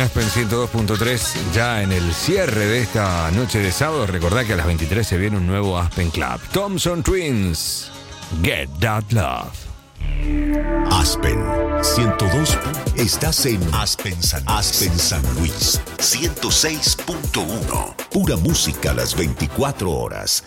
Aspen 102.3, ya en el cierre de esta noche de sábado. Recordá que a las 23 se viene un nuevo Aspen Club. Thompson Twins, Get That Love. Aspen 102. Estás en Aspen San Luis 106.1. Pura música a las 24 horas.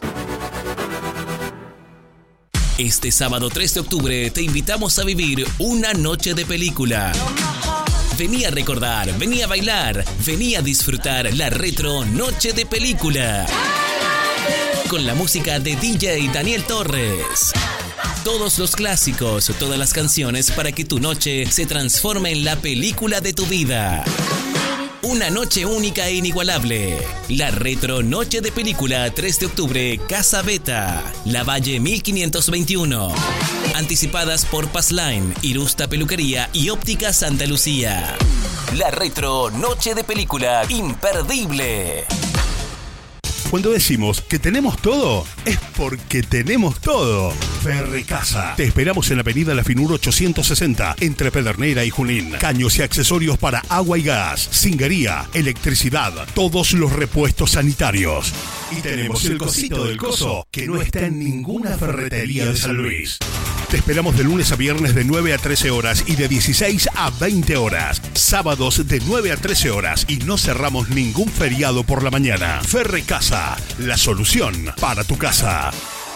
Este sábado 3 de octubre te invitamos a vivir una noche de película. Vení a recordar, vení a bailar, vení a disfrutar la retro Noche de Película. Con la música de DJ Daniel Torres. Todos los clásicos, todas las canciones para que tu noche se transforme en la película de tu vida. Una noche única e inigualable. La retro Noche de Película 3 de octubre, Casa Beta, La Valle 1521. Anticipadas por Passline, Irusta Peluquería y Óptica Santa Lucía. La retro Noche de Película imperdible. Cuando decimos que tenemos todo, es porque tenemos todo. Ferrecasa. Te esperamos en la avenida La Finur 860, entre Pedernera y Junín. Caños y accesorios para agua y gas, cingería, electricidad, todos los repuestos sanitarios. Y tenemos el cosito del coso, que no está en ninguna ferretería de San Luis. Te esperamos de lunes a viernes de 9 a 13 horas y de 16 a 20 horas. Sábados de 9 a 13 horas y no cerramos ningún feriado por la mañana. Ferrecasa, la solución para tu casa.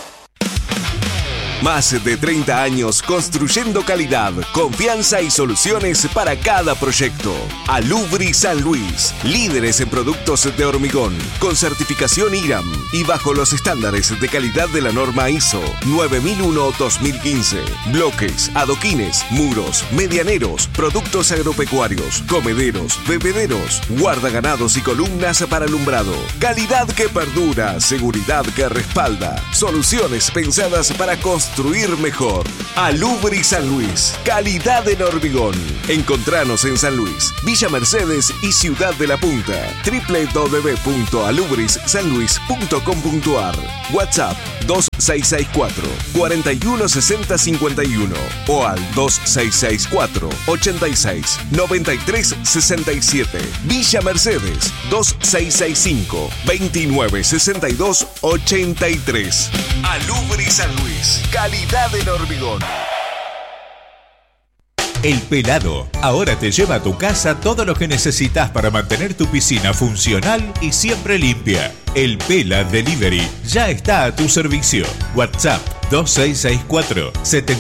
Más de 30 años construyendo calidad, confianza y soluciones para cada proyecto. Alubri San Luis, líderes en productos de hormigón, con certificación IRAM y bajo los estándares de calidad de la norma ISO 9001-2015. Bloques, adoquines, muros, medianeros, productos agropecuarios, comederos, bebederos, guardaganados y columnas para alumbrado. Calidad que perdura, seguridad que respalda. Soluciones pensadas para construir mejor. Alubri San Luis, calidad en hormigón. Encontranos en San Luis, Villa Mercedes y Ciudad de la Punta. www.alubrissanluis.com.ar. WhatsApp 2664 416051 o al 2664 86 93 67. Villa Mercedes 2665 29 62 83. Alubri San Luis, calidad en hormigón. El Pelado ahora te lleva a tu casa todo lo que necesitas para mantener tu piscina funcional y siempre limpia. El Pela Delivery ya está a tu servicio. WhatsApp 2664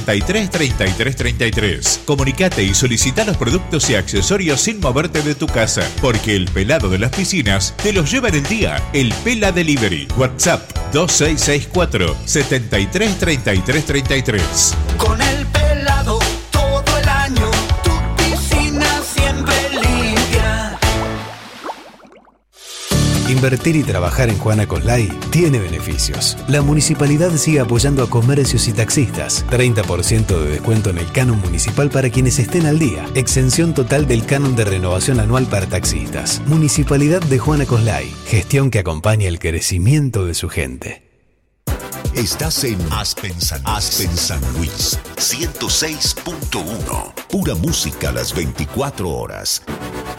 733333. Comunicate y solicita los productos y accesorios sin moverte de tu casa, porque el pelado de las piscinas te los lleva en el día. El Pela Delivery. WhatsApp 2664 733333. Con el pelado todo el año, tu piscina siempre limpia. Invertir y trabajar en Juana Coslay tiene beneficios. La municipalidad sigue apoyando a comercios y taxistas. 30% de descuento en el canon municipal para quienes estén al día. Exención total del canon de renovación anual para taxistas. Municipalidad de Juana Coslay. Gestión que acompaña el crecimiento de su gente. Estás en Aspen San Luis 106.1. Pura música a las 24 horas.